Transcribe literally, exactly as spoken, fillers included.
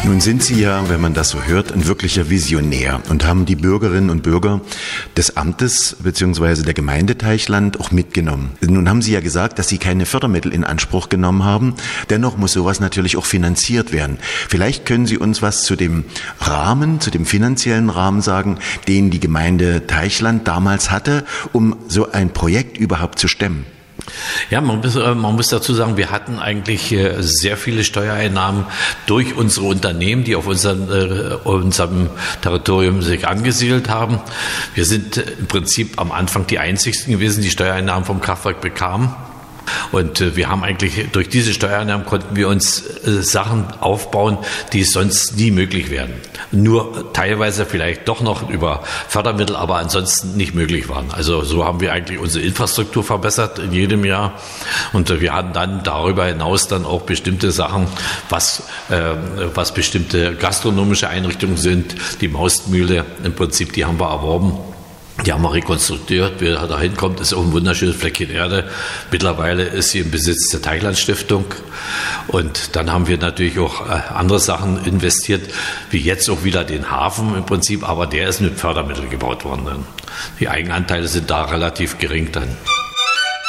Nun sind Sie ja, wenn man das so hört, ein wirklicher Visionär und haben die Bürgerinnen und Bürger des Amtes bzw. der Gemeinde Teichland auch mitgenommen. Nun haben Sie ja gesagt, dass Sie keine Fördermittel in Anspruch genommen haben. Dennoch muss sowas natürlich auch finanziert werden. Vielleicht können Sie uns was zu dem Rahmen, zu dem finanziellen Rahmen sagen, den die Gemeinde Teichland damals hatte, um so ein Projekt überhaupt zu stemmen. Ja, man muss, man muss dazu sagen, wir hatten eigentlich sehr viele Steuereinnahmen durch unsere Unternehmen, die auf unserem, äh, unserem Territorium sich angesiedelt haben. Wir sind im Prinzip am Anfang die einzigsten gewesen, die Steuereinnahmen vom Kraftwerk bekamen. Und wir haben eigentlich, durch diese Steuereinnahmen konnten wir uns Sachen aufbauen, die sonst nie möglich wären. Nur teilweise vielleicht doch noch über Fördermittel, aber ansonsten nicht möglich waren. Also so haben wir eigentlich unsere Infrastruktur verbessert in jedem Jahr. Und wir hatten dann darüber hinaus dann auch bestimmte Sachen, was, äh, was bestimmte gastronomische Einrichtungen sind. Die Maustmühle im Prinzip, die haben wir erworben. Die haben wir rekonstruiert. Wer da hinkommt, ist auch ein wunderschönes Fleckchen Erde. Mittlerweile ist sie im Besitz der Teichland Stiftung. Und dann haben wir natürlich auch andere Sachen investiert, wie jetzt auch wieder den Hafen im Prinzip. Aber der ist mit Fördermitteln gebaut worden. Die Eigenanteile sind da relativ gering dann.